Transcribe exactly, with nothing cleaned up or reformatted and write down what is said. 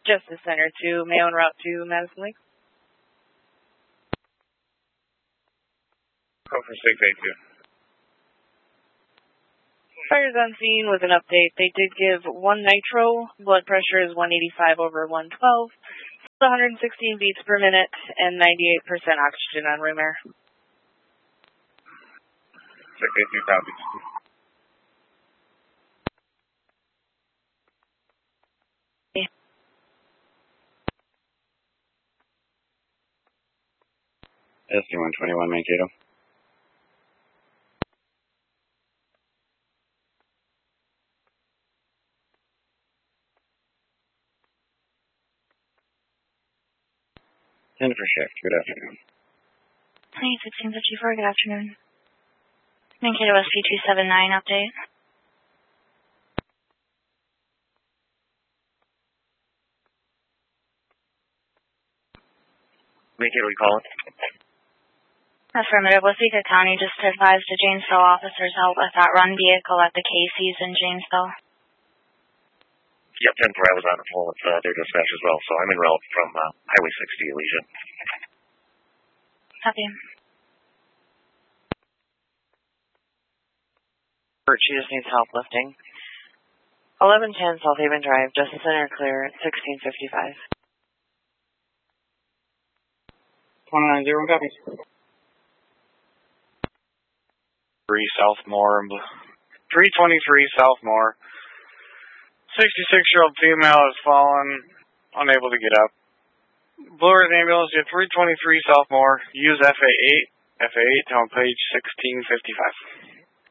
Justice Center to Mayo en route to Madison Lake. Go for six eight two. Fires on scene with an update. They did give one nitro. Blood pressure is one eighty-five over one twelve. one hundred sixteen beats per minute and ninety-eight percent oxygen on room air. six eight two copies. S C one twenty-one Mankato. ten for shift. Good afternoon. Hey, sixteen fifty-four, good afternoon. Mankato S P two seven nine update. Mankato, we call it. Affirmative. Waseca County just advised the Janesville officers help with that run vehicle at the Casey's in Janesville. Yep, ten four, I was on the phone with uh, their dispatch as well, so I'm en route from uh, Highway sixty, Alicia. Copy. She just needs help lifting. eleven ten South Haven Drive, Justice Center clear at sixteen fifty-five. twenty-nine zero, copies. three Southmore, three twenty-three Southmore. sixty-six-year-old female has fallen, unable to get up. Blue Earth Ambulance, get three twenty-three Southmore. Use F A eight, F A eight, town page sixteen fifty-five.